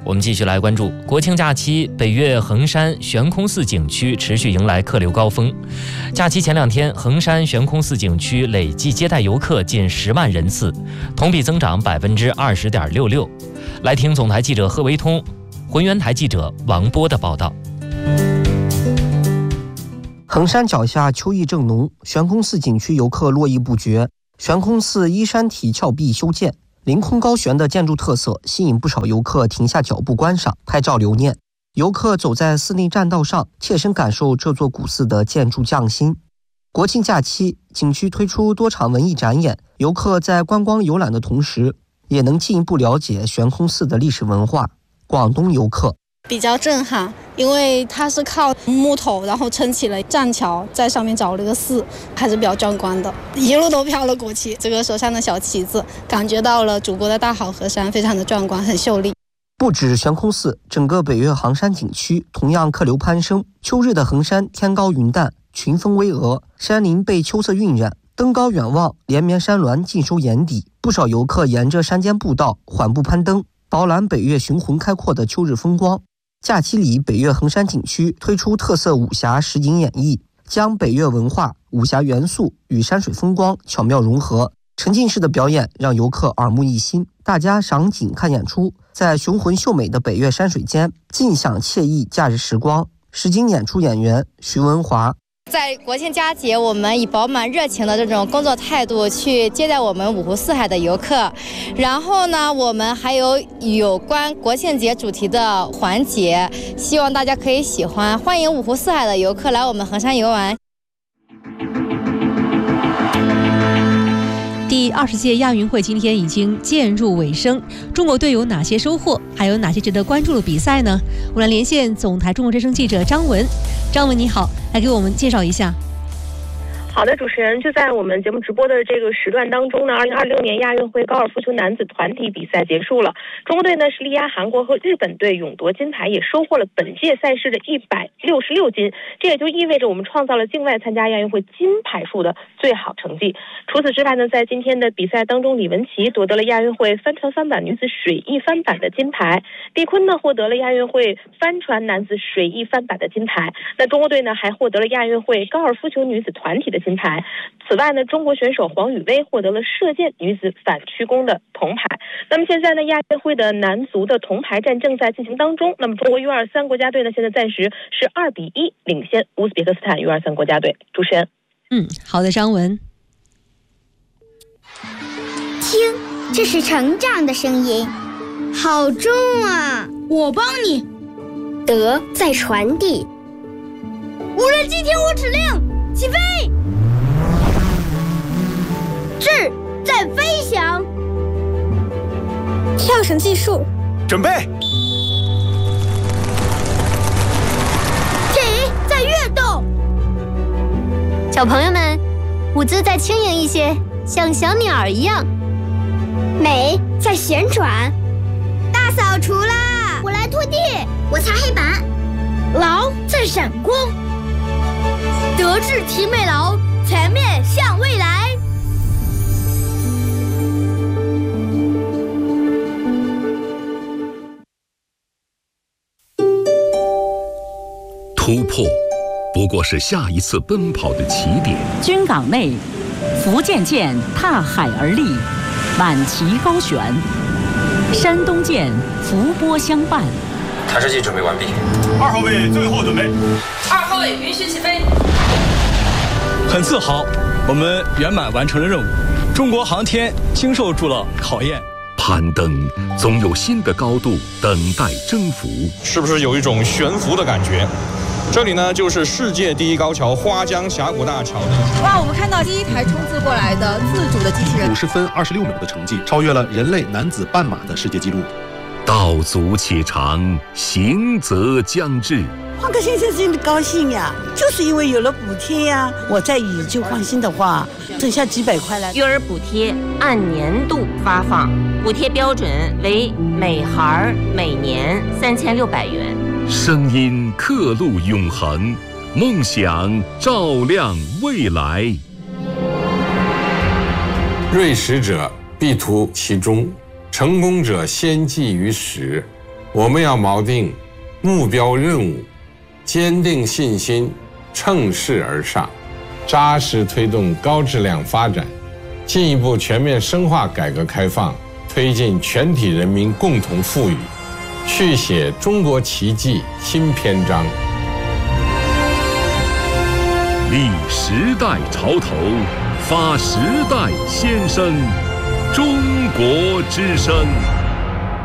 我们继续来关注国庆假期，北岳衡山悬空寺景区持续迎来客流高峰。假期前2天，衡山悬空寺景区累计接待游客近10万人次，同比增长20.66%。来听总台记者贺维通、浑源台记者王波的报道。 衡山脚下秋意正浓，悬空寺景区游客络绎不绝。悬空寺依山体峭壁修建，凌空高悬的建筑特色吸引不少游客停下脚步观赏、拍照留念。游客走在寺内栈道上，切身感受这座古寺的建筑匠心。国庆假期，景区推出多场文艺展演，游客在观光游览的同时，也能进一步了解悬空寺的历史文化。广东游客比较震撼，因为它是靠木头然后撑起了栈桥，在上面找了个寺，还是比较壮观的。一路都飘了国旗，这个手上的小旗子，感觉到了祖国的大好河山，非常的壮观，很秀丽。 不止悬空寺，整个北岳衡山景区同样客流攀升。秋日的衡山天高云淡，群峰巍峨，山林被秋色晕染，登高远望，连绵山峦尽收眼底。不少游客沿着山间步道缓步攀登，饱览北岳雄浑开阔的秋日风光。假期里，北岳衡山景区推出特色武侠实景演绎，将北岳文化、武侠元素与山水风光巧妙融合。沉浸式的表演让游客耳目一新，大家赏景看演出，在雄浑秀美的北岳山水间尽享惬意假日时光。实景演出演员徐文华。 在国庆佳节，我们以饱满热情的这种工作态度去接待我们五湖四海的游客。然后呢，我们还有关国庆节主题的环节，希望大家可以喜欢。欢迎五湖四海的游客来我们衡山游玩。 第20届亚运会今天已经渐入尾声，中国队有哪些收获？还有哪些值得关注的比赛呢？我们来连线总台中国之声记者张文。张文你好，来给我们介绍一下。 好的，主持人，就在我们节目直播的这个时段当中呢，2026年亚运会高尔夫球男子团体比赛结束了，中国队呢是力压韩国和日本队勇夺金牌，也收获了本届赛事的166金，这也就意味着我们创造了境外参加亚运会金牌数的最好成绩。除此之外呢，在今天的比赛当中，李文琪夺得了亚运会帆船翻板女子水翼翻板的金牌，毕坤呢获得了亚运会帆船男子水翼翻板的金牌。那中国队呢还获得了亚运会高尔夫球女子团体的金牌。此外呢，中国选手黄雨薇获得了射箭女子反曲弓的铜牌。那么现在呢，亚运会的男足的铜牌战正在进行当中。那么中国 U23 国家队呢，现在暂时是2-1领先乌兹别克斯坦 U23 国家队。主持人， 好的，张文。 听，这是成长的声音，好重啊！ 我帮你。 德在传递。 无人机听我指令，起飞！智在飞翔。 跳绳技术， 准备。 体在跃动。 小朋友们，舞姿再轻盈一些，像小鸟一样。美在旋转。大扫除啦！ 我来拖地， 我擦黑板。 劳在闪光。德智体美劳，全面向未来。 突破不过是下一次奔跑的起点。 军港内，福建舰踏海而立，满旗高悬；山东舰伏波相伴。 弹射器准备完毕。 2号位最后准备。 2号位允许起飞。 很自豪，我们圆满完成了任务。中国航天经受住了考验。 攀登总有新的高度等待征服。 是不是有一种悬浮的感觉？这里呢，就是世界第一高桥花江峡谷大桥。 哇，我们看到第一台冲刺过来的自主的机器人， 50分26秒的成绩，超越了人类男子半马的世界纪录。 道阻且长，行则将至。 换个先生真的高兴呀，就是因为有了补贴呀。我再以旧换新的话，挣下几百块来。 育儿补贴按年度发放，补贴标准为每孩每年3600元。 声音刻录永恒，梦想照亮未来。 锐实者必图其中，成功者先记于始。 我们要锚定目标任务，坚定信心，乘势而上，扎实推动高质量发展，进一步全面深化改革开放，推进全体人民共同富裕，续写中国奇迹新篇章。 立时代潮头，发时代先声，中国之声。